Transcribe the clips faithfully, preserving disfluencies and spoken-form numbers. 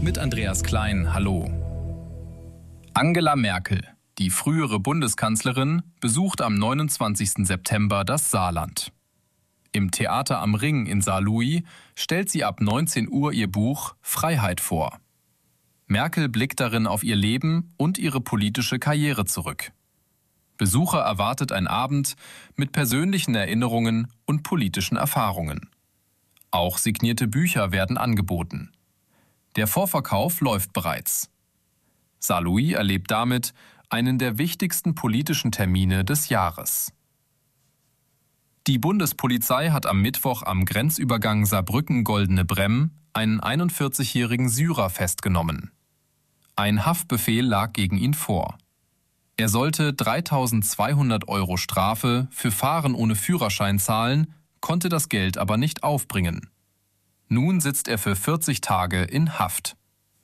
mit Andreas Klein. Hallo. Angela Merkel, die frühere Bundeskanzlerin, besucht am neunundzwanzigsten September das Saarland. Im Theater am Ring in Saarlouis stellt sie ab neunzehn Uhr ihr Buch Freiheit vor. Merkel blickt darin auf ihr Leben und ihre politische Karriere zurück. Besucher erwartet ein Abend mit persönlichen Erinnerungen und politischen Erfahrungen. Auch signierte Bücher werden angeboten. Der Vorverkauf läuft bereits. Saarlouis erlebt damit einen der wichtigsten politischen Termine des Jahres. Die Bundespolizei hat am Mittwoch am Grenzübergang Saarbrücken-Goldene Bremm einen einundvierzigjährigen Syrer festgenommen. Ein Haftbefehl lag gegen ihn vor. Er sollte dreitausendzweihundert Euro Strafe für Fahren ohne Führerschein zahlen, konnte das Geld aber nicht aufbringen. Nun sitzt er für vierzig Tage in Haft.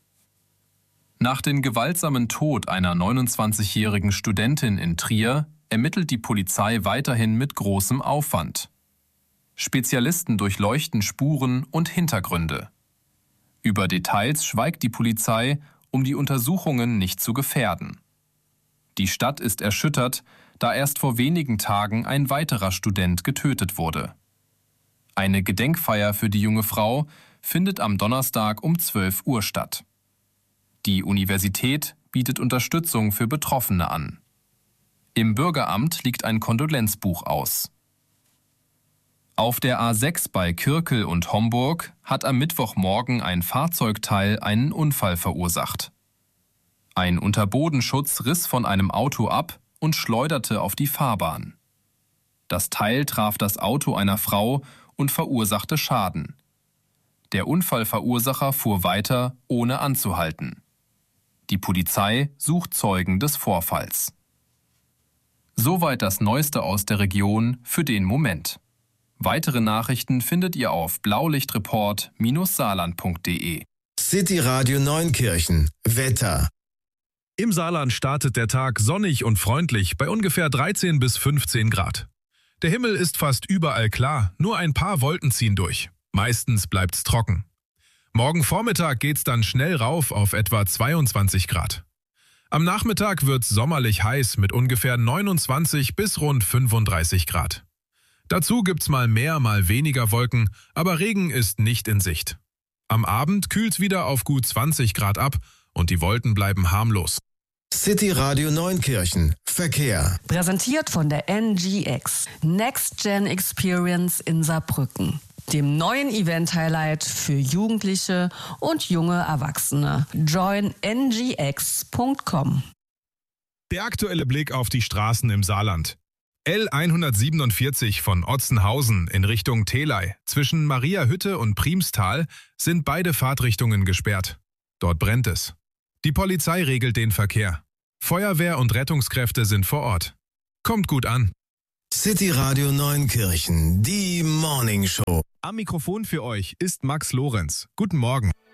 Nach dem gewaltsamen Tod einer neunundzwanzigjährigen Studentin in Trier ermittelt die Polizei weiterhin mit großem Aufwand. Spezialisten durchleuchten Spuren und Hintergründe. Über Details schweigt die Polizei, um die Untersuchungen nicht zu gefährden. Die Stadt ist erschüttert, da erst vor wenigen Tagen ein weiterer Student getötet wurde. Eine Gedenkfeier für die junge Frau findet am Donnerstag um zwölf Uhr statt. Die Universität bietet Unterstützung für Betroffene an. Im Bürgeramt liegt ein Kondolenzbuch aus. Auf der A sechs bei Kirkel und Homburg hat am Mittwochmorgen ein Fahrzeugteil einen Unfall verursacht. Ein Unterbodenschutz riss von einem Auto ab und schleuderte auf die Fahrbahn. Das Teil traf das Auto einer Frau und verursachte Schaden. Der Unfallverursacher fuhr weiter, ohne anzuhalten. Die Polizei sucht Zeugen des Vorfalls. Soweit das Neueste aus der Region für den Moment. Weitere Nachrichten findet ihr auf blaulichtreport Bindestrich saarland Punkt de. City Radio Neunkirchen. Wetter. Im Saarland startet der Tag sonnig und freundlich bei ungefähr dreizehn bis fünfzehn Grad. Der Himmel ist fast überall klar, nur ein paar Wolken ziehen durch. Meistens bleibt's trocken. Morgen Vormittag geht's dann schnell rauf auf etwa zweiundzwanzig Grad. Am Nachmittag wird's sommerlich heiß mit ungefähr neunundzwanzig bis rund fünfunddreißig Grad. Dazu gibt's mal mehr, mal weniger Wolken, aber Regen ist nicht in Sicht. Am Abend kühlt's wieder auf gut zwanzig Grad ab und die Wolken bleiben harmlos. City Radio Neunkirchen. Verkehr. Präsentiert von der N G X. Next Gen Experience in Saarbrücken. Dem neuen Event-Highlight für Jugendliche und junge Erwachsene. join n g x punkt com. Der aktuelle Blick auf die Straßen im Saarland. L hundertsiebenundvierzig von Otzenhausen in Richtung Telei zwischen Mariahütte und Priemstal sind beide Fahrtrichtungen gesperrt. Dort brennt es. Die Polizei regelt den Verkehr. Feuerwehr und Rettungskräfte sind vor Ort. Kommt gut an. City Radio Neunkirchen, die Morning Show. Am Mikrofon für euch ist Max Lorenz. Guten Morgen.